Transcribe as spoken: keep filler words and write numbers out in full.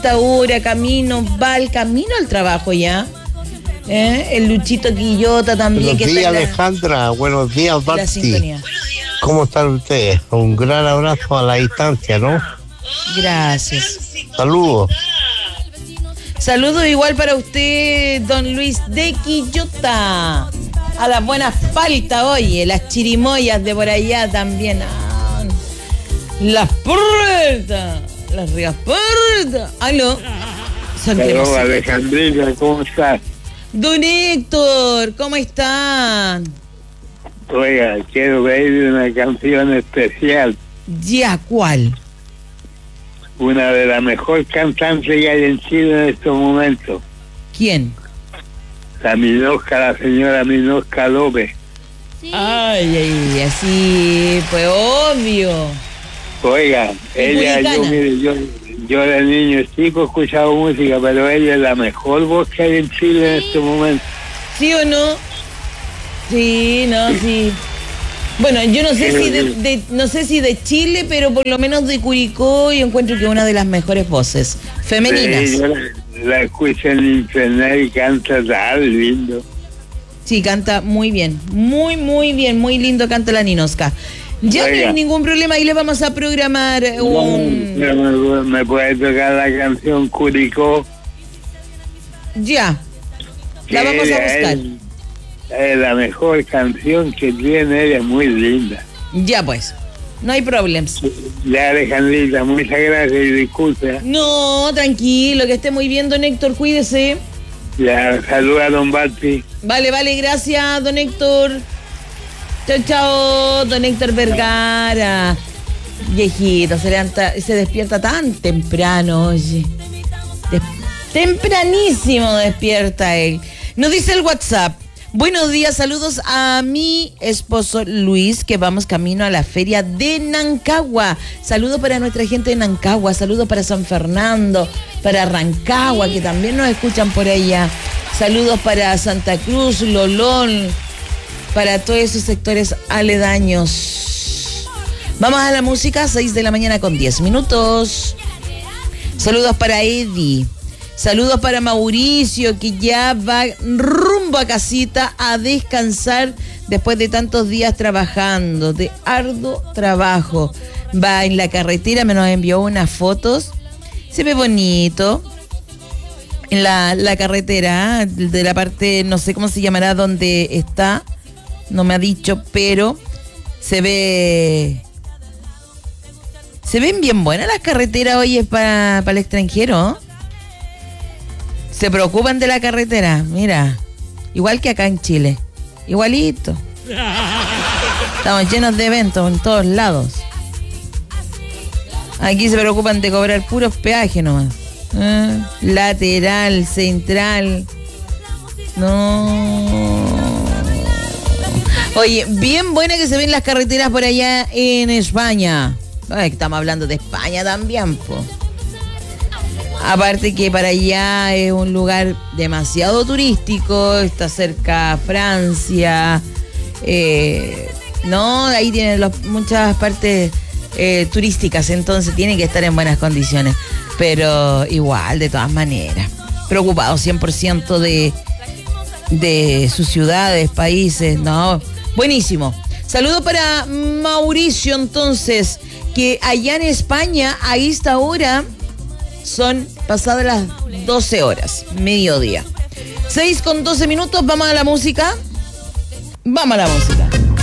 esta hora, camino, va al camino al trabajo ya. ¿Eh? El Luchito Quillota también. Buenos que días, está en la, Alejandra. Buenos días, la Basti. sintonía. ¿Cómo están ustedes? Un gran abrazo a la distancia, ¿no? Gracias. Saludos. Saludos igual para usted, don Luis de Quillota. A las buenas faltas, oye, las chirimoyas de por allá también. Ah, las puertas, las rías puertas. Aló. Saludos, Alejandrina, ¿cómo estás? Don Héctor, ¿cómo están? Oiga, quiero pedir una canción especial. Ya, ¿cuál? Una de las mejores cantantes que hay en Chile en estos momentos. ¿Quién? La Minosca, la señora Minosca López. Sí. Ay, ay, así, pues obvio. Oiga, ella, yo, mire, yo, yo de niño chico he escuchado música, pero ella es la mejor voz que hay en Chile en este momento. ¿Sí o no? Sí, no, sí. Bueno, yo no sé si de, de, no sé si de Chile, pero por lo menos de Curicó yo encuentro que es una de las mejores voces femeninas. Sí, yo la, la escucho en internet y canta tan lindo. Sí, canta muy bien, muy, muy bien, muy lindo canta la Ninosca. Ya Oiga. No hay ningún problema, ahí le vamos a programar un... Me, me puede tocar la canción Curicó. Ya, la vamos a buscar. Es, es la mejor canción que tiene, ella es muy linda. Ya pues, no hay problemas. Ya, Alejandrita, muchas gracias y disculpe. No, tranquilo, que esté muy bien, don Héctor, cuídese. Ya, saluda a don Basti. Vale, vale, gracias, don Héctor. Chao, chao, don Héctor Vergara. Viejito, se levanta, se despierta tan temprano, oye. Des- tempranísimo despierta él. Nos dice el WhatsApp. Buenos días, saludos a mi esposo Luis, que vamos camino a la feria de Nancagua. Saludos para nuestra gente de Nancagua, saludos para San Fernando, para Rancagua, que también nos escuchan por allá. Saludos para Santa Cruz, Lolón, para todos esos sectores aledaños. Vamos a la música, seis de la mañana con diez minutos. Saludos para Eddie. Saludos para Mauricio, que ya va rumbo a casita a descansar después de tantos días trabajando, de arduo trabajo. Va en la carretera, me nos envió unas fotos. Se ve bonito. En la, la carretera, de la parte, no sé cómo se llamará, donde está. No me ha dicho, pero se ve... Se ven bien buenas las carreteras hoy para pa el extranjero. Se preocupan de la carretera, mira, igual que acá en Chile, igualito. Estamos llenos de eventos en todos lados. Aquí se preocupan de cobrar puros peajes nomás. ¿Eh? Lateral, central. No. Oye, bien buena que se ven las carreteras por allá en España. Ay, estamos hablando de España también, po. Aparte que para allá es un lugar demasiado turístico, está cerca a Francia, eh, no, ahí tienen los, muchas partes eh, turísticas, entonces tienen que estar en buenas condiciones, pero igual, de todas maneras, preocupados cien por ciento de, de sus ciudades, países, no, buenísimo. Saludos para Mauricio, entonces, que allá en España, a esta hora... son pasadas las doce horas, mediodía. seis con doce minutos, vamos a la música. Vamos a la música.